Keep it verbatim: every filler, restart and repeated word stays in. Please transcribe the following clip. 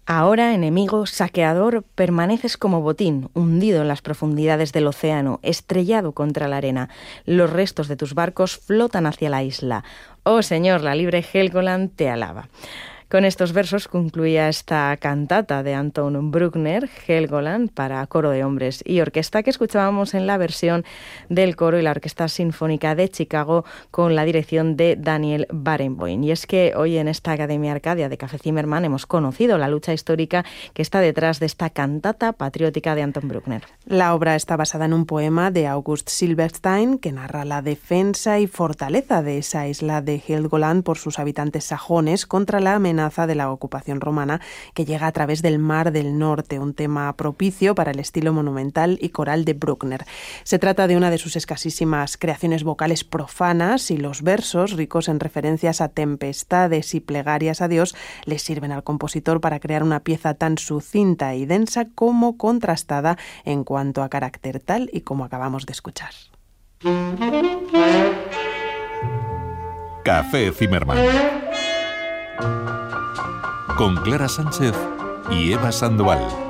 Ahora, enemigo, saqueador, permaneces como botín, hundido en las profundidades del océano, estrellado contra la arena. Los restos de tus barcos flotan hacia la isla. Oh Señor, la libre Helgoland te alaba. Con estos versos concluía esta cantata de Anton Bruckner, Helgoland, para coro de hombres y orquesta, que escuchábamos en la versión del coro y la Orquesta Sinfónica de Chicago con la dirección de Daniel Barenboim. Y es que hoy en esta Academia Arcadia de Café Zimmermann hemos conocido la lucha histórica que está detrás de esta cantata patriótica de Anton Bruckner. La obra está basada en un poema de August Silberstein que narra la defensa y fortaleza de esa isla de Helgoland por sus habitantes sajones contra la amenaza de la ocupación romana que llega a través del Mar del Norte, un tema propicio para el estilo monumental y coral de Bruckner. Se trata de una de sus escasísimas creaciones vocales profanas y los versos, ricos en referencias a tempestades y plegarias a Dios, le sirven al compositor para crear una pieza tan sucinta y densa como contrastada en cuanto a carácter, tal y como acabamos de escuchar. Café Zimmermann con Clara Sánchez y Eva Sandoval.